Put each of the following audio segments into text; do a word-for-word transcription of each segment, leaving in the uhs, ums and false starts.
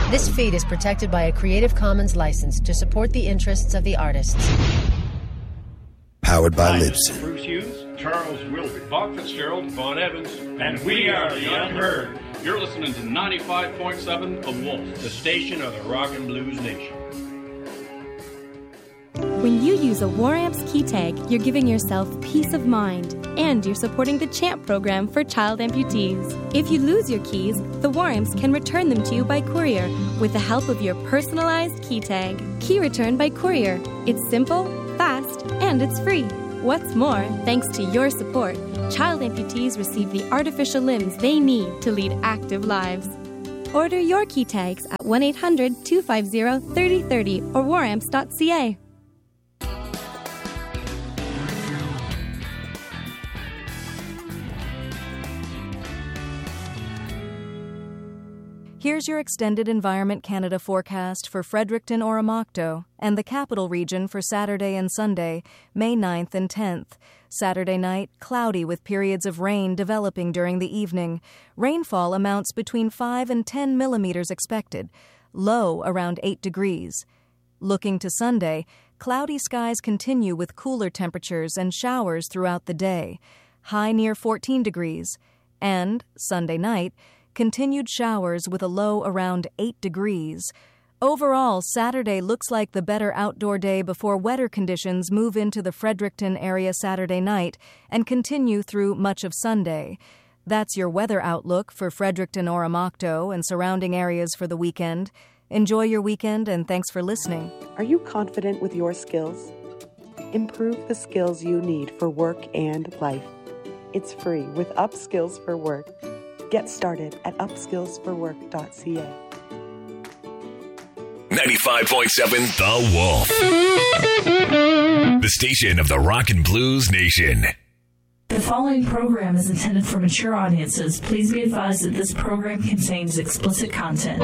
This feed is protected by a Creative Commons license to support the interests of the artists. Powered by Hi, Libsyn. Bruce Hughes, Charles Wilby, Bob Fitzgerald, Vaughn Evans, and we are the Unheard. You're listening to ninety-five point seven The Wolf, the station of the Rock and Blues Nation. When you use a War Amps key tag, you're giving yourself peace of mind, and you're supporting the CHAMP program for child amputees. If you lose your keys, the War Amps can return them to you by courier with the help of your personalized key tag. Key return by courier. It's simple, fast, and it's free. What's more, thanks to your support, child amputees receive the artificial limbs they need to lead active lives. Order your key tags at one eight hundred two five zero three zero three zero or war amps dot c a. Here's your extended Environment Canada forecast for Fredericton Oromocto and the Capital Region for Saturday and Sunday, May ninth and tenth. Saturday night, cloudy with periods of rain developing during the evening. Rainfall amounts between five and ten millimeters expected, low around eight degrees. Looking to Sunday, cloudy skies continue with cooler temperatures and showers throughout the day, high near fourteen degrees. And, Sunday night, continued showers with a low around eight degrees. Overall, Saturday looks like the better outdoor day before wetter conditions move into the Fredericton area Saturday night and continue through much of Sunday. That's your weather outlook for Fredericton Oromocto and surrounding areas for the weekend. Enjoy your weekend and thanks for listening. Are you confident with your skills? Improve the skills you need for work and life. It's free with Upskills for Work. Get started at upskills for work dot c a. ninety-five point seven The Wolf. The station of the Rock and Blues Nation. The following program is intended for mature audiences. Please be advised that this program contains explicit content.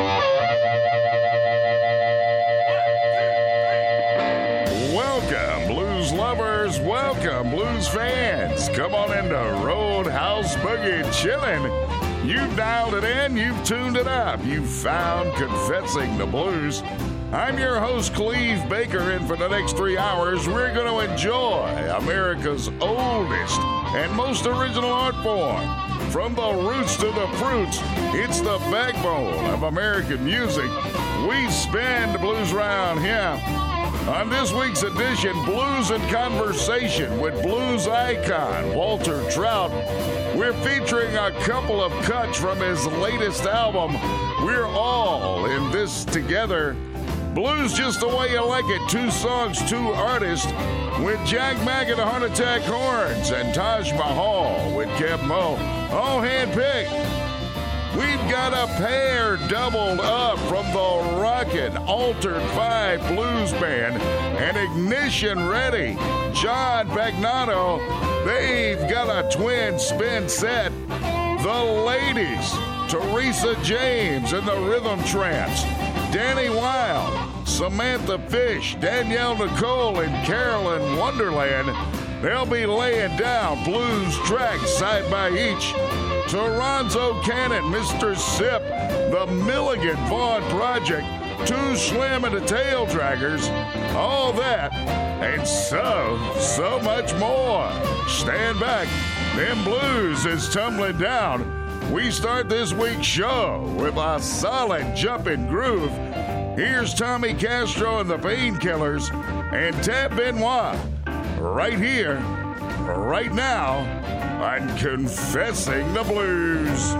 Welcome, blues lovers. Welcome, blues fans. Come on into Roadhouse Boogie Chillin'. You've dialed it in, you've tuned it up, you've found Confessing the Blues. I'm your host, Cleve Baker, and for the next three hours, we're going to enjoy America's oldest and most original art form. From the roots to the fruits, it's the backbone of American music. We spin the blues round here. On this week's edition, Blues and Conversation with blues icon Walter Trout. We're featuring a couple of cuts from his latest album, We're All in This Together. Blues Just the Way You Like It, two songs, two artists, with Jack Mack and the Heart Attack Horns and Taj Mahal with Kev Mo, all handpicked. We've got a pair doubled up from the Rockin' Altered Five Blues Band and Ignition Ready, John Pagnato. They've got a twin spin set. The ladies, Teresa James and the Rhythm Tramps, Danny Wilde, Samantha Fish, Danielle Nicole, and Carolyn Wonderland. They'll be laying down blues tracks side by each. Toronto Cannon, Mister Sip, the Milligan Vaughn Project, Too Slim and the Tail Draggers, all that, and so, so much more. Stand back, them blues is tumbling down. We start this week's show with a solid jumping groove. Here's Tommy Castro and the Painkillers and Tab Benoit, right here, right now, on Confessing the Blues.